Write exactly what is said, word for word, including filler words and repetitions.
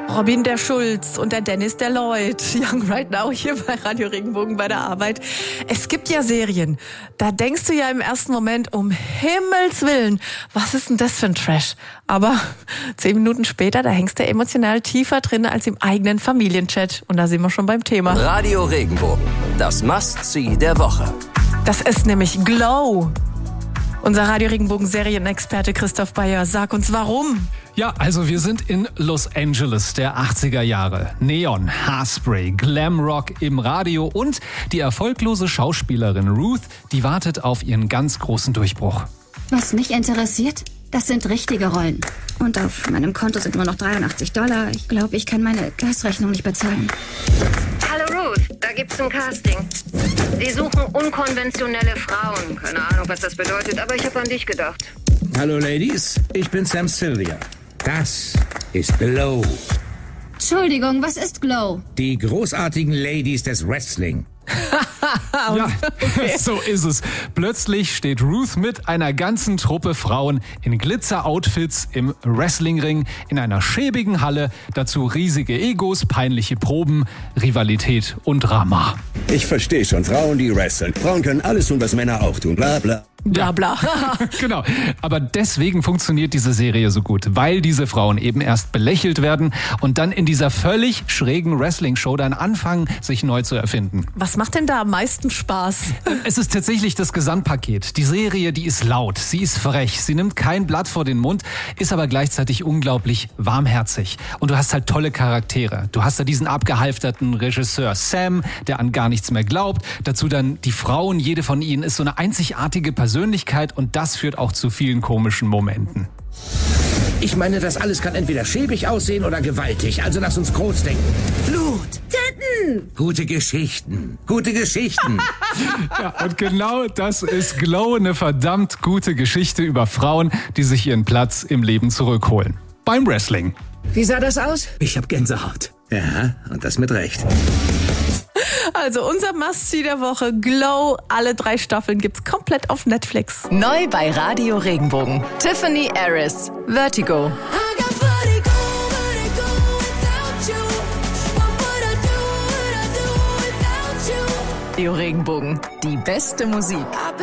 Robin der Schulz und der Dennis der Lloyd. Young Right Now hier bei Radio Regenbogen bei der Arbeit. Es gibt ja Serien, da denkst du ja im ersten Moment, um Himmels Willen, was ist denn das für ein Trash? Aber zehn Minuten später, da hängst du emotional tiefer drin als im eigenen Familienchat. Und da sind wir schon beim Thema. Radio Regenbogen, das Must-See der Woche. Das ist nämlich Glow. Unser Radio Regenbogen Serienexperte Christoph Bayer, sag uns warum. Ja, also wir sind in Los Angeles der achtziger Jahre. Neon, Haarspray, Glamrock im Radio und die erfolglose Schauspielerin Ruth, die wartet auf ihren ganz großen Durchbruch. Was mich interessiert, das sind richtige Rollen. Und auf meinem Konto sind nur noch dreiundachtzig Dollar. Ich glaube, ich kann meine Gasrechnung nicht bezahlen. Hallo Ruth, da gibt's ein Casting. Sie suchen unkonventionelle Frauen. Keine Ahnung, was das bedeutet, aber ich habe an dich gedacht. Hallo Ladies, ich bin Sam Sylvia. Das ist Glow. Entschuldigung, was ist Glow? Die großartigen Ladies des Wrestling. Ja, so ist es. Plötzlich steht Ruth mit einer ganzen Truppe Frauen in Glitzer-Outfits im Wrestlingring in einer schäbigen Halle. Dazu riesige Egos, peinliche Proben, Rivalität und Drama. Ich verstehe schon, Frauen, die wresteln. Frauen können alles tun, was Männer auch tun. Bla bla. Bla bla. Genau. Aber deswegen funktioniert diese Serie so gut, weil diese Frauen eben erst belächelt werden und dann in dieser völlig schrägen Wrestling-Show dann anfangen, sich neu zu erfinden. Was macht denn da am meisten Spaß? Es ist tatsächlich das Gesamtpaket. Die Serie, die ist laut, sie ist frech, sie nimmt kein Blatt vor den Mund, ist aber gleichzeitig unglaublich warmherzig. Und du hast halt tolle Charaktere. Du hast da diesen abgehalfterten Regisseur Sam, der an gar nichts mehr glaubt. Dazu dann die Frauen, jede von ihnen ist so eine einzigartige Persönlichkeit. Persönlichkeit und das führt auch zu vielen komischen Momenten. Ich meine, das alles kann entweder schäbig aussehen oder gewaltig. Also lass uns groß denken. Blut, Titten, gute Geschichten, gute Geschichten. Ja, und genau das ist Glow, eine verdammt gute Geschichte über Frauen, die sich ihren Platz im Leben zurückholen. Beim Wrestling. Wie sah das aus? Ich hab Gänsehaut. Ja, und das mit Recht. Also unser Must-See der Woche, Glow. Alle drei Staffeln gibt's komplett auf Netflix. Neu bei Radio Regenbogen. Tiffany Harris, Vertigo. Radio Regenbogen, die beste Musik.